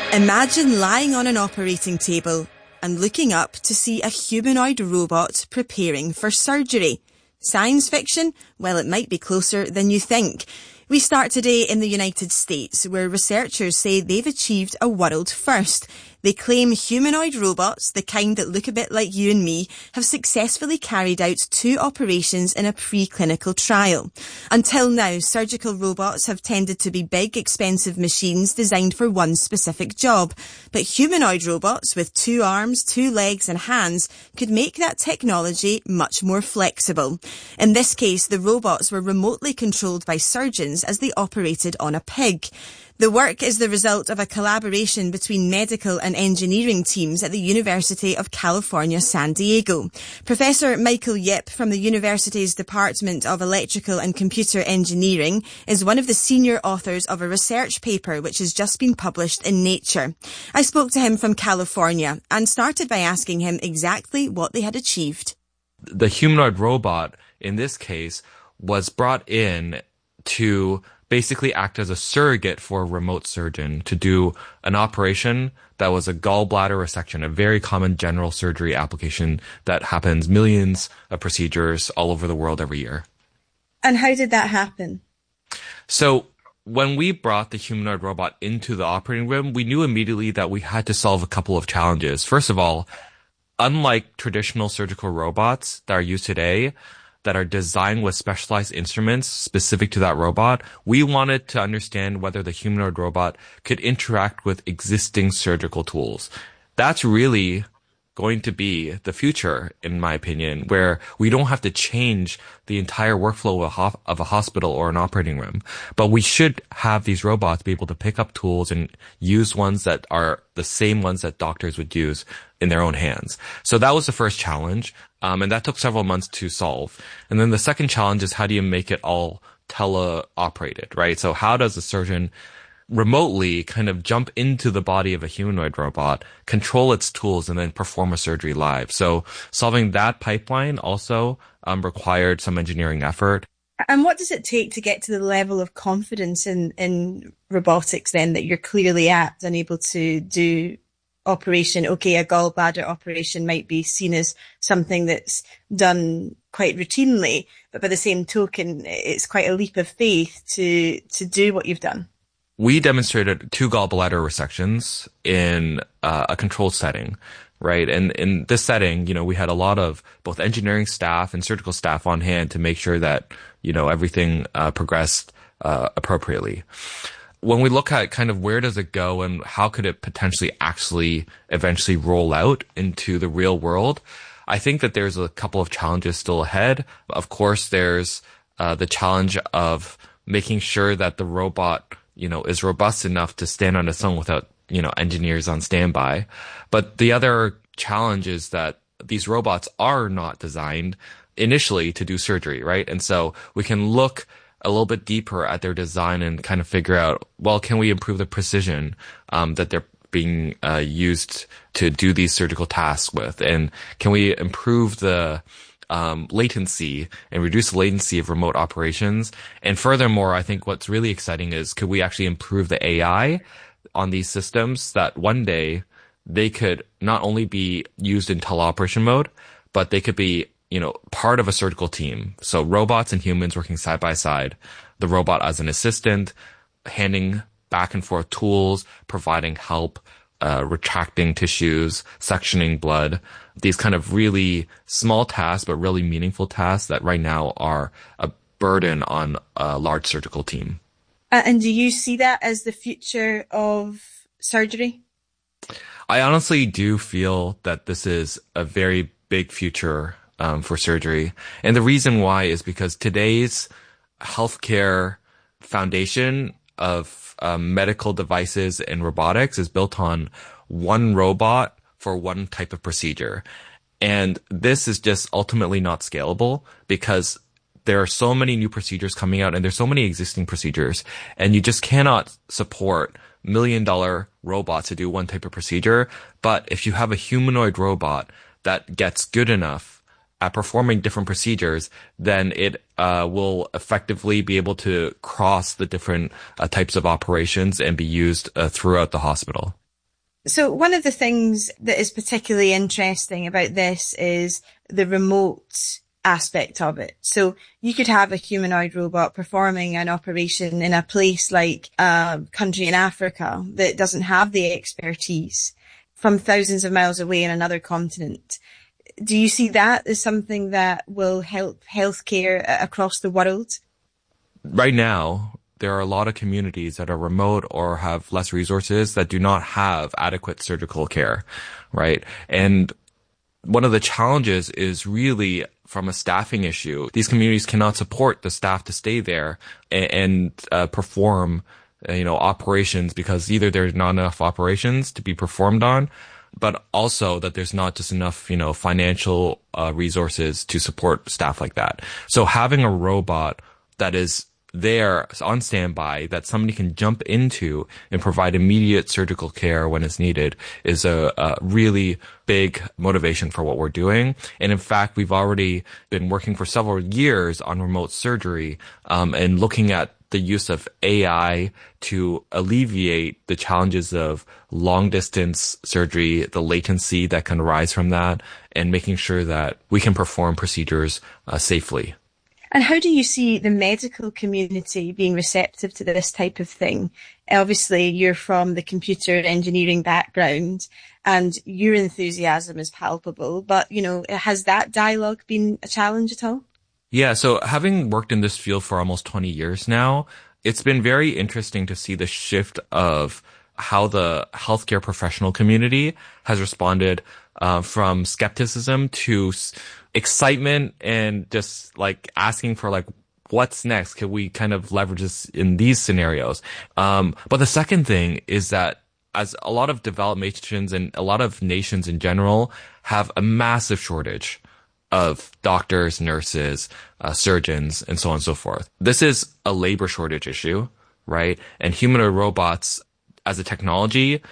Imagine lying on an operating table and looking up to see a humanoid robot preparing for surgery. Science fiction? Well, it might be closer than you think. We start today in the United States, where researchers say they've achieved a world first. They claim humanoid robots, the kind that look a bit like you and me, have successfully carried out 2 operations in a preclinical trial. Until now, surgical robots have tended to be big, expensive machines designed for one specific job. But humanoid robots with 2 arms, 2 legs and hands could make that technology much more flexible. In this case, the robots were remotely controlled by surgeons as they operated on a pig. The work is the result of a collaboration between medical and engineering teams at the University of California, San Diego. Professor Michael Yip from the university's Department of Electrical and Computer Engineering is one of the senior authors of a research paper which has just been published in Nature. I spoke to him from California and started by asking him exactly what they had achieved. The humanoid robot, in this case, was brought in to basically act as a surrogate for a remote surgeon to do an operation that was a gallbladder resection, a very common general surgery application that happens millions of procedures all over the world every year. And how did that happen? So when we brought the humanoid robot into the operating room, we knew immediately that we had to solve a couple of challenges. First of all, unlike traditional surgical robots that are used today, that are designed with specialized instruments specific to that robot, we wanted to understand whether the humanoid robot could interact with existing surgical tools. That's really going to be the future, in my opinion, where we don't have to change the entire workflow of a hospital or an operating room. But we should have these robots be able to pick up tools and use ones that are the same ones that doctors would use in their own hands. So that was the first challenge. And that took several months to solve. And then the second challenge is how do you make it all teleoperated, right? So how does the surgeon remotely kind of jump into the body of a humanoid robot, control its tools, and then perform a surgery live? So solving that pipeline also required some engineering effort. And what does it take to get to the level of confidence in robotics then that you're clearly at and able to do operation? Okay, a gallbladder operation might be seen as something that's done quite routinely, but by the same token, it's quite a leap of faith to do what you've done. We demonstrated 2 gallbladder resections in a controlled setting, right? And in this setting, we had a lot of both engineering staff and surgical staff on hand to make sure that, everything progressed appropriately. When we look at kind of where does it go and how could it potentially actually eventually roll out into the real world, I think that there's a couple of challenges still ahead. Of course, there's the challenge of making sure that the robot is robust enough to stand on its own without, engineers on standby. But the other challenge is that these robots are not designed initially to do surgery, right? And so we can look a little bit deeper at their design and kind of figure out, well, can we improve the precision that they're being used to do these surgical tasks with? And can we improve the latency and reduce the latency of remote operations? And furthermore, I think what's really exciting is could we actually improve the AI on these systems that one day they could not only be used in teleoperation mode, but they could be, part of a surgical team. So robots and humans working side by side, the robot as an assistant, handing back and forth tools, providing help, retracting tissues, sectioning blood, these kind of really small tasks, but really meaningful tasks that right now are a burden on a large surgical team. And do you see that as the future of surgery? I honestly do feel that this is a very big future for surgery. And the reason why is because today's healthcare foundation of medical devices and robotics is built on one robot for one type of procedure. And this is just ultimately not scalable because there are so many new procedures coming out and there's so many existing procedures, and you just cannot support $1 million robots to do one type of procedure. But if you have a humanoid robot that gets good enough at performing different procedures, then it will effectively be able to cross the different types of operations and be used throughout the hospital. So one of the things that is particularly interesting about this is the remote aspect of it. So you could have a humanoid robot performing an operation in a place like a country in Africa that doesn't have the expertise from thousands of miles away in another continent. Do you see that as something that will help healthcare across the world? Right now, there are a lot of communities that are remote or have less resources that do not have adequate surgical care, right? And one of the challenges is really from a staffing issue. These communities cannot support the staff to stay there and perform, operations, because either there's not enough operations to be performed on, but also that there's not just enough, financial resources to support staff like that. So having a robot that is there on standby that somebody can jump into and provide immediate surgical care when it's needed is a really big motivation for what we're doing. And in fact, we've already been working for several years on remote surgery, and looking at the use of AI to alleviate the challenges of long distance surgery, the latency that can arise from that, and making sure that we can perform procedures safely. And how do you see the medical community being receptive to this type of thing? Obviously, you're from the computer engineering background and your enthusiasm is palpable, but, has that dialogue been a challenge at all? Yeah, so having worked in this field for almost 20 years now, it's been very interesting to see the shift of how the healthcare professional community has responded from skepticism to excitement and just like asking for like, what's next? Can we kind of leverage this in these scenarios? But the second thing is that as a lot of developed nations and a lot of nations in general have a massive shortage of doctors, nurses, surgeons, and so on and so forth. This is a labor shortage issue, right? And humanoid robots as a technology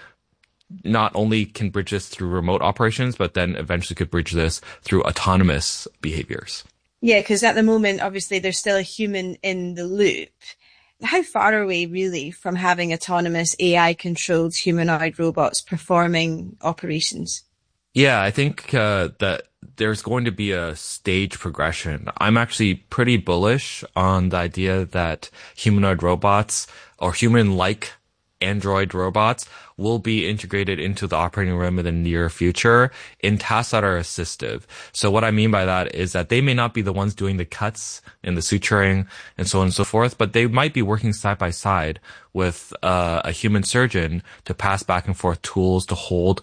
not only can bridge this through remote operations, but then eventually could bridge this through autonomous behaviors. Yeah, because at the moment, obviously, there's still a human in the loop. How far are we really from having autonomous AI-controlled humanoid robots performing operations? Yeah, I think that there's going to be a stage progression. I'm actually pretty bullish on the idea that humanoid robots or human-like android robots will be integrated into the operating room in the near future in tasks that are assistive. So what I mean by that is that they may not be the ones doing the cuts and the suturing and so on and so forth, but they might be working side by side with a human surgeon to pass back and forth tools to hold,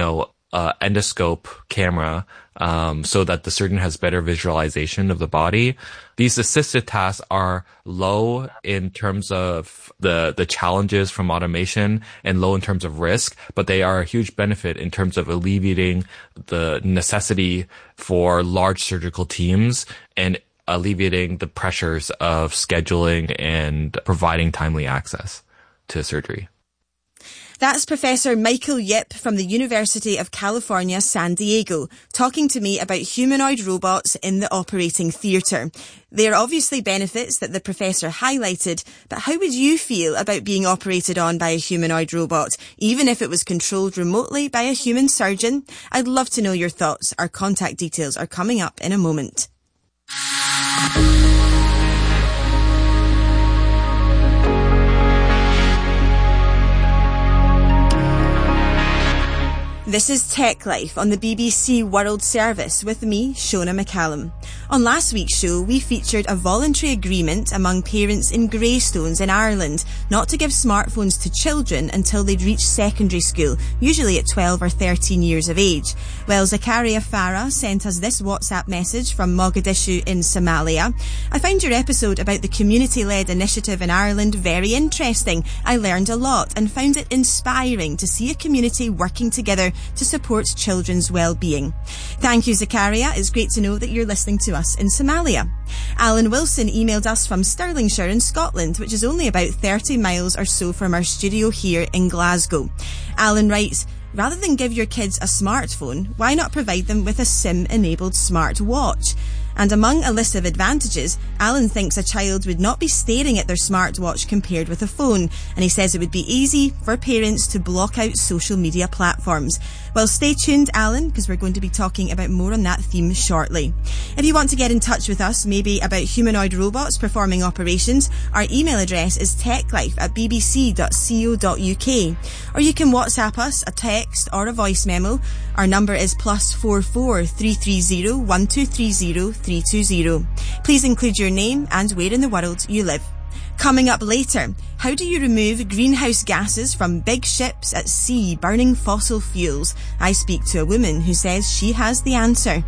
endoscope camera, so that the surgeon has better visualization of the body. These assisted tasks are low in terms of the challenges from automation and low in terms of risk, but they are a huge benefit in terms of alleviating the necessity for large surgical teams and alleviating the pressures of scheduling and providing timely access to surgery. That's Professor Michael Yip from the University of California, San Diego, talking to me about humanoid robots in the operating theatre. There are obviously benefits that the professor highlighted, but how would you feel about being operated on by a humanoid robot, even if it was controlled remotely by a human surgeon? I'd love to know your thoughts. Our contact details are coming up in a moment. This is Tech Life on the BBC World Service with me, Shona McCallum. On last week's show, we featured a voluntary agreement among parents in Greystones in Ireland not to give smartphones to children until they'd reached secondary school, usually at 12 or 13 years of age. Well, Zakaria Farah sent us this WhatsApp message from Mogadishu in Somalia. I found your episode about the community-led initiative in Ireland very interesting. I learned a lot and found it inspiring to see a community working together to support children's well-being. Thank you, Zakaria. It's great to know that you're listening to us in Somalia. Alan Wilson emailed us from Stirlingshire in Scotland, which is only about 30 miles or so from our studio here in Glasgow. Alan writes, rather than give your kids a smartphone, why not provide them with a SIM-enabled smart watch? And among a list of advantages, Alan thinks a child would not be staring at their smartwatch compared with a phone, and he says it would be easy for parents to block out social media platforms. Well, stay tuned, Alan, because we're going to be talking about more on that theme shortly. If you want to get in touch with us, maybe about humanoid robots performing operations, our email address is techlife@bbc.co.uk. Or you can WhatsApp us, a text or a voice memo. Our number is +44 330 1230 320. Please include your name and where in the world you live. Coming up later, how do you remove greenhouse gases from big ships at sea burning fossil fuels? I speak to a woman who says she has the answer.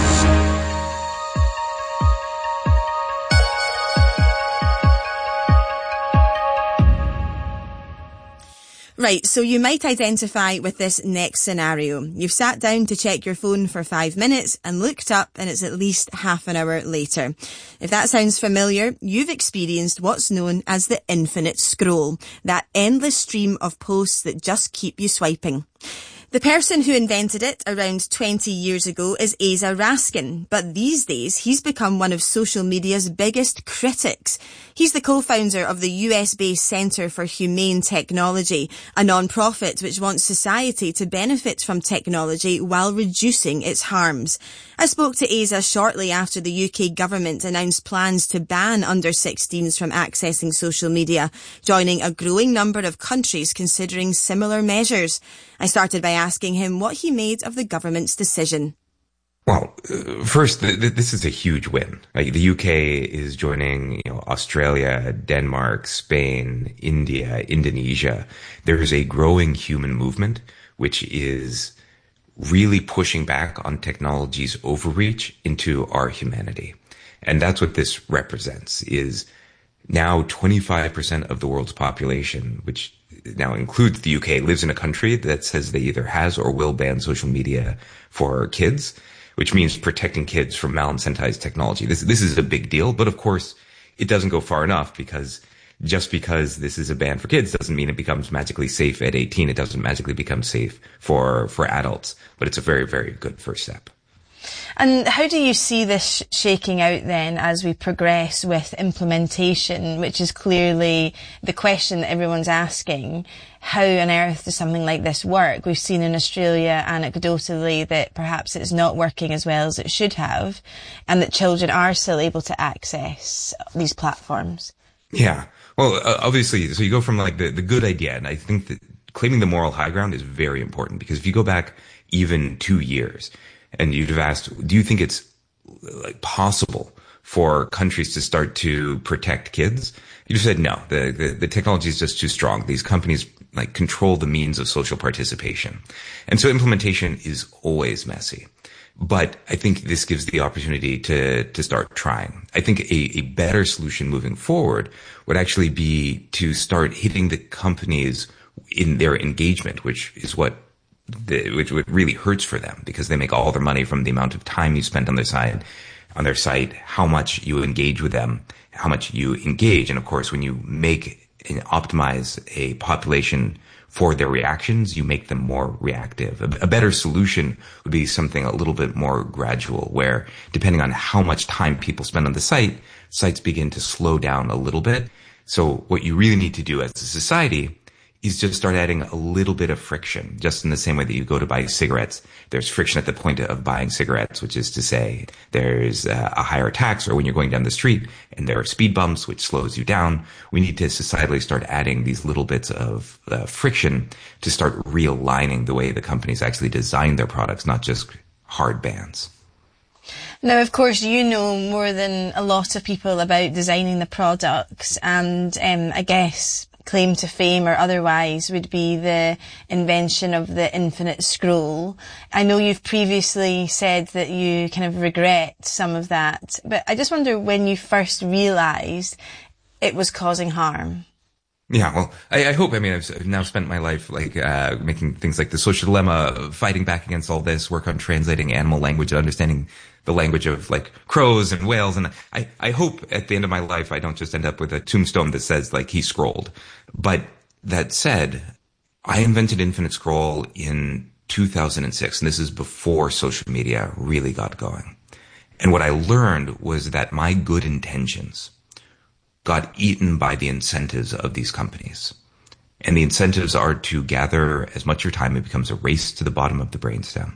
Right, so you might identify with this next scenario. You've sat down to check your phone for 5 minutes and looked up and it's at least half an hour later. If that sounds familiar, you've experienced what's known as the infinite scroll, that endless stream of posts that just keep you swiping. The person who invented it around 20 years ago is Asa Raskin, but these days he's become one of social media's biggest critics. He's the co-founder of the US-based Centre for Humane Technology, a non-profit which wants society to benefit from technology while reducing its harms. I spoke to Asa shortly after the UK government announced plans to ban under-16s from accessing social media, joining a growing number of countries considering similar measures. I started by asking him what he made of the government's decision. Well, first, this is a huge win. The UK is joining, Australia, Denmark, Spain, India, Indonesia. There is a growing human movement which is really pushing back on technology's overreach into our humanity. And that's what this represents, is now 25% of the world's population, which now includes the UK, lives in a country that says they either has or will ban social media for kids, which means protecting kids from mal-incentized technology. This is a big deal, but of course, it doesn't go far enough, because just because this is a ban for kids doesn't mean it becomes magically safe at 18. It doesn't magically become safe for adults, but it's a very, very good first step. And how do you see this shaking out then as we progress with implementation, which is clearly the question that everyone's asking? How on earth does something like this work? We've seen in Australia anecdotally that perhaps it's not working as well as it should have, and that children are still able to access these platforms. Yeah. Well, obviously, so you go from the good idea, and I think that claiming the moral high ground is very important, because if you go back even 2 years, and you'd have asked, do you think it's possible for countries to start to protect kids? You just said no. The technology is just too strong. These companies control the means of social participation. And so implementation is always messy. But I think this gives the opportunity to start trying. I think a better solution moving forward would actually be to start hitting the companies in their engagement, which is what really hurts for them, because they make all their money from the amount of time you spent on their site, how much you engage with them, how much you engage. And of course, when you make and optimize a population for their reactions, you make them more reactive. A better solution would be something a little bit more gradual, where depending on how much time people spend on the site, sites begin to slow down a little bit. So what you really need to do as a society is just start adding a little bit of friction, just in the same way that you go to buy cigarettes. There's friction at the point of buying cigarettes, which is to say there's a higher tax, or when you're going down the street and there are speed bumps, which slows you down. We need to societally start adding these little bits of friction to start realigning the way the companies actually design their products, not just hard bans. Now, of course, you know more than a lot of people about designing the products, and I guess claim to fame or otherwise would be the invention of the infinite scroll. I know you've previously said that you kind of regret some of that, but I just wonder when you first realised it was causing harm. Yeah, well, I hope. I mean, I've now spent my life making things like The Social Dilemma, fighting back against all this, work on translating animal language and understanding the language of crows and whales. And I hope at the end of my life I don't just end up with a tombstone that says he scrolled. But that said, I invented Infinite Scroll in 2006, and this is before social media really got going. And what I learned was that my good intentions got eaten by the incentives of these companies. And the incentives are to gather as much of your time. It becomes a race to the bottom of the brainstem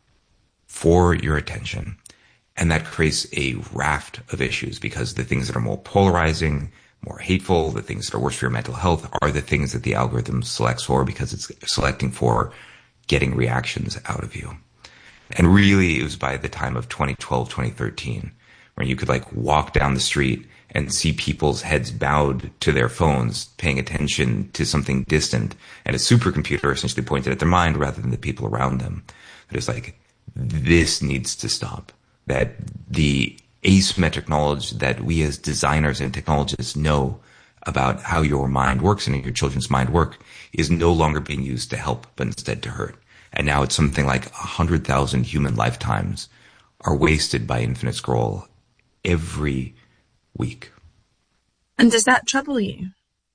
for your attention. And that creates a raft of issues, because the things that are more polarizing, more hateful, the things that are worse for your mental health are the things that the algorithm selects for, because it's selecting for getting reactions out of you. And really, it was by the time of 2012, 2013, when you could like walk down the street and see people's heads bowed to their phones, paying attention to something distant, and a supercomputer essentially pointed at their mind rather than the people around them. It was like, this needs to stop. That the asymmetric knowledge that we as designers and technologists know about how your mind works and your children's mind work is no longer being used to help, but instead to hurt. And now it's something like 100,000 human lifetimes are wasted by infinite scroll every week. And does that trouble you?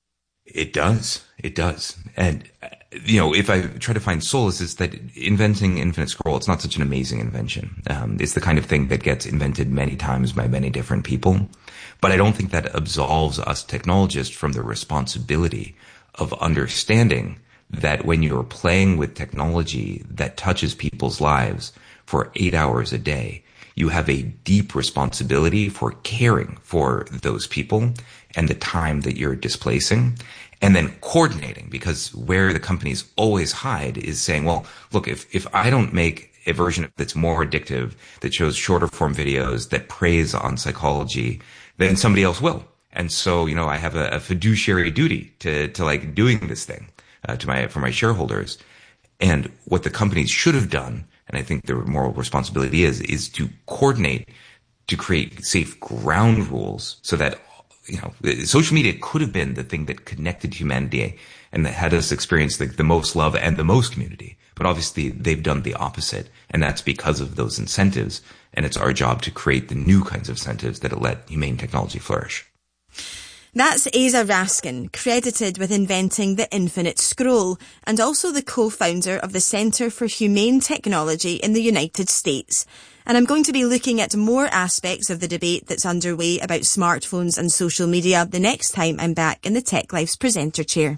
It does. It does. And, if I try to find solace, is that inventing infinite scroll, it's not such an amazing invention. It's the kind of thing that gets invented many times by many different people. But I don't think that absolves us technologists from the responsibility of understanding that when you're playing with technology that touches people's lives for 8 hours a day, you have a deep responsibility for caring for those people and the time that you're displacing, and then coordinating, because where the companies always hide is saying, well, look, if I don't make a version that's more addictive, that shows shorter form videos, that preys on psychology, then somebody else will. And so, I have a fiduciary duty to like doing this thing for my shareholders. And what the companies should have done, and I think their moral responsibility is to coordinate to create safe ground rules so that, social media could have been the thing that connected humanity and that had us experience the most love and the most community. But obviously they've done the opposite, and that's because of those incentives. And it's our job to create the new kinds of incentives that let humane technology flourish. That's Asa Raskin, credited with inventing the infinite scroll, and also the co-founder of the Centre for Humane Technology in the United States. And I'm going to be looking at more aspects of the debate that's underway about smartphones and social media the next time I'm back in the Tech Life's presenter chair.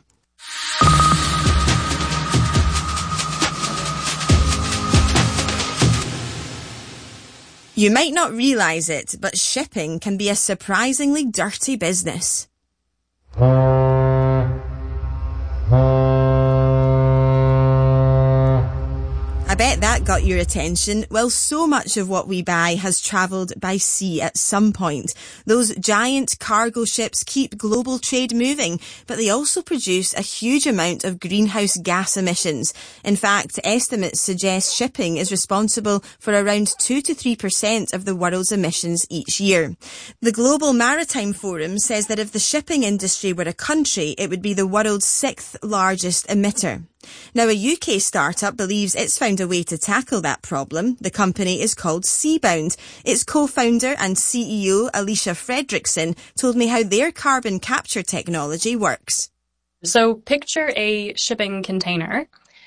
You might not realise it, but shipping can be a surprisingly dirty business. I bet that got your attention. Well, so much of what we buy has travelled by sea at some point. Those giant cargo ships keep global trade moving, but they also produce a huge amount of greenhouse gas emissions. In fact, estimates suggest shipping is responsible for around 2 to 3% of the world's emissions each year. The Global Maritime Forum says that if the shipping industry were a country, it would be the world's 6th largest emitter. Now, a UK startup believes it's found a way to tackle that problem. The company is called Seabound. Its co-founder and CEO, Alicia Fredrickson, told me how their carbon capture technology works. So picture a shipping container.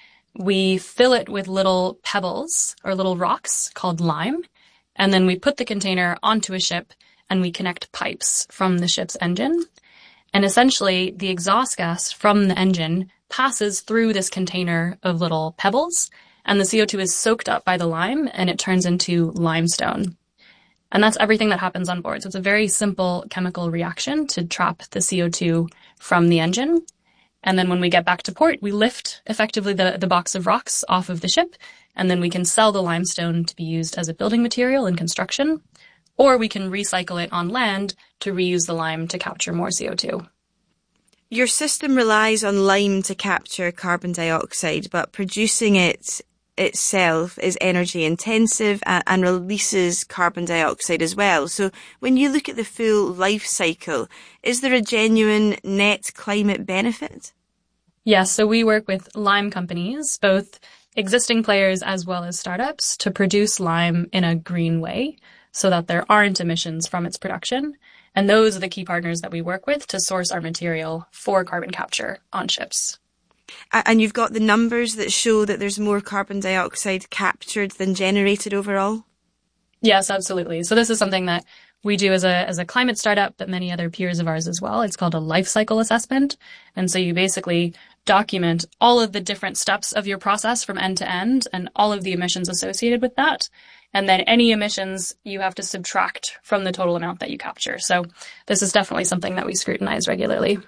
We fill it with little pebbles or little rocks called lime, and then we put the container onto a ship and we connect pipes from the ship's engine. And essentially, the exhaust gas from the engine passes through this container of little pebbles, and the CO2 is soaked up by the lime, and it turns into limestone. And that's everything that happens on board. So it's a very simple chemical reaction to trap the CO2 from the engine. And then when we get back to port, we lift effectively the box of rocks off of the ship, and then we can sell the limestone to be used as a building material in construction, or we can recycle it on land to reuse the lime to capture more CO2. Your system relies on lime to capture carbon dioxide, but producing it itself is energy intensive and releases carbon dioxide as well. So when you look at the full life cycle, is there a genuine net climate benefit? Yes, so we work with lime companies, both existing players as well as startups, to produce lime in a green way so that there aren't emissions from its production. And those are the key partners that we work with to source our material for carbon capture on ships. And you've got the numbers that show that there's more carbon dioxide captured than generated overall? Yes, absolutely. So this is something that we do as a climate startup, but many other peers of ours as well. It's called a life cycle assessment. And so you basically document all of the different steps of your process from end to end and all of the emissions associated with that. And then any emissions you have to subtract from the total amount that you capture. So this is definitely something that we scrutinize regularly.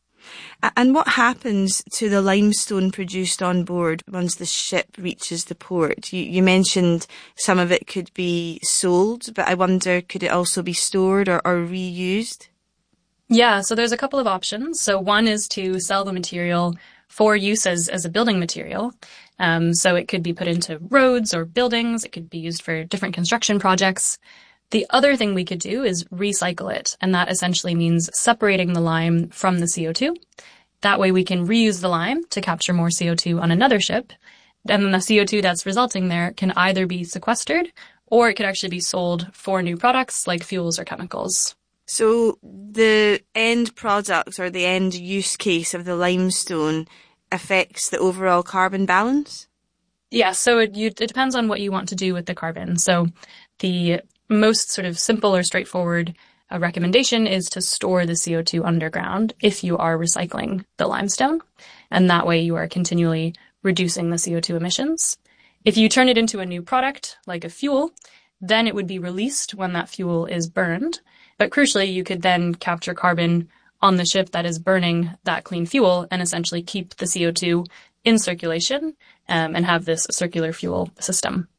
And what happens to the limestone produced on board once the ship reaches the port? You mentioned some of it could be sold, but I wonder, could it also be stored or reused? Yeah, so there's a couple of options. So one is to sell the material for use as a building material. So it could be put into roads or buildings. It could be used for different construction projects. The other thing we could do is recycle it, and that essentially means separating the lime from the CO2. That way we can reuse the lime to capture more CO2 on another ship, and then the CO2 that's resulting there can either be sequestered or it could actually be sold for new products like fuels or chemicals. So the end product or the end use case of the limestone affects the overall carbon balance? Yeah, so it depends on what you want to do with the carbon. So the most sort of simple or straightforward recommendation is to store the CO2 underground if you are recycling the limestone. And that way you are continually reducing the CO2 emissions. If you turn it into a new product, like a fuel, then it would be released when that fuel is burned. But crucially, you could then capture carbon on the ship that is burning that clean fuel and essentially keep the CO2 in circulation and have this circular fuel system.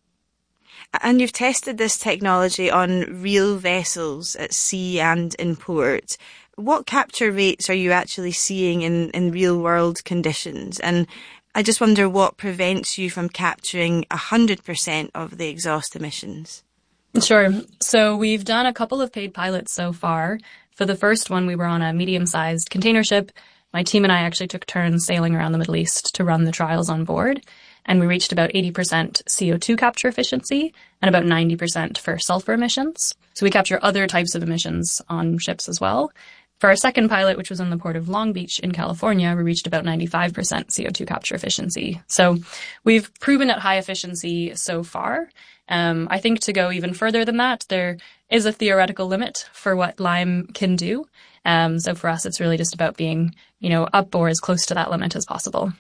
And you've tested this technology on real vessels at sea and in port. What capture rates are you actually seeing in real world conditions? And I just wonder what prevents you from capturing 100% of the exhaust emissions. Sure. So we've done a couple of paid pilots so far. For the first one, we were on a medium-sized container ship. My team and I actually took turns sailing around the Middle East to run the trials on board. And we reached about 80% CO2 capture efficiency and about 90% for sulfur emissions. So we capture other types of emissions on ships as well. For our second pilot, which was in the port of Long Beach in California, we reached about 95% CO2 capture efficiency. So we've proven at high efficiency so far. I think to go even further than that, there is a theoretical limit for what lime can do. So for us, it's really just about being, up or as close to that limit as possible.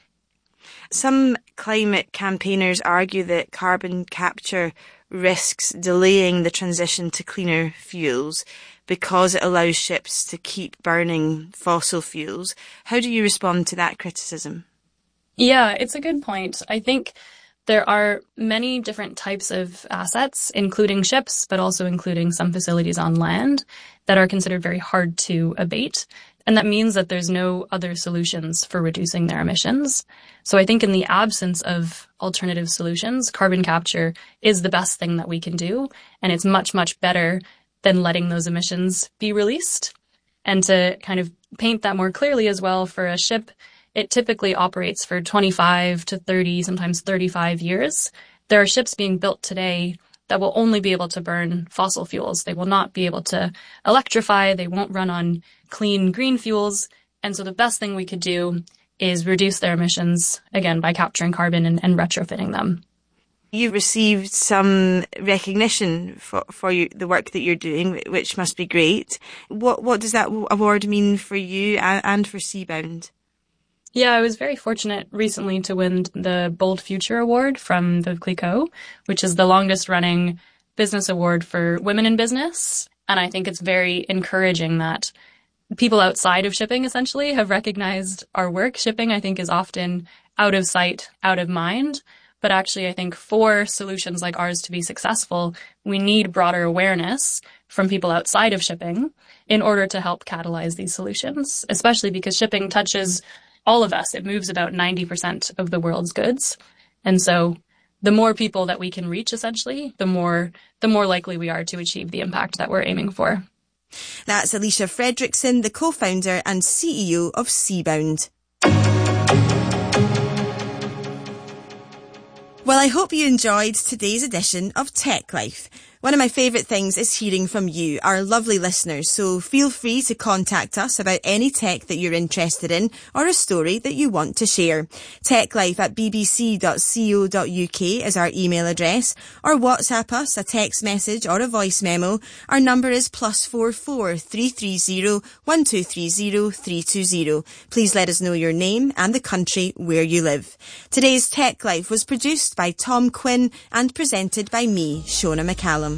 Some climate campaigners argue that carbon capture risks delaying the transition to cleaner fuels because it allows ships to keep burning fossil fuels. How do you respond to that criticism? Yeah, it's a good point. I think there are many different types of assets, including ships, but also including some facilities on land that are considered very hard to abate. And that means that there's no other solutions for reducing their emissions. So I think in the absence of alternative solutions, carbon capture is the best thing that we can do. And it's much, much better than letting those emissions be released. And to kind of paint that more clearly as well, for a ship, it typically operates for 25 to 30, sometimes 35 years. There are ships being built today that will only be able to burn fossil fuels. They will not be able to electrify. They won't run on clean green fuels. And so the best thing we could do is reduce their emissions, again, by capturing carbon and retrofitting them. You've received some recognition for the work that you're doing, which must be great. What does that award mean for you and for Seabound? Yeah, I was very fortunate recently to win the Bold Future Award from Veuve Clicquot, which is the longest running business award for women in business. And I think it's very encouraging that people outside of shipping essentially have recognized our work. Shipping, I think, is often out of sight, out of mind. But actually, I think for solutions like ours to be successful, we need broader awareness from people outside of shipping in order to help catalyze these solutions, especially because shipping touches all of us. It moves about 90% of the world's goods. And so the more people that we can reach, essentially, the more likely we are to achieve the impact that we're aiming for. That's Alicia Fredrickson, the co-founder and CEO of Seabound. Well, I hope you enjoyed today's edition of Tech Life. One of my favourite things is hearing from you, our lovely listeners, so feel free to contact us about any tech that you're interested in or a story that you want to share. techlife@bbc.co.uk is our email address, or WhatsApp us a text message or a voice memo. Our number is +44 330 1230 320. Please let us know your name and the country where you live. Today's Tech Life was produced by Tom Quinn and presented by me, Shona McCallum.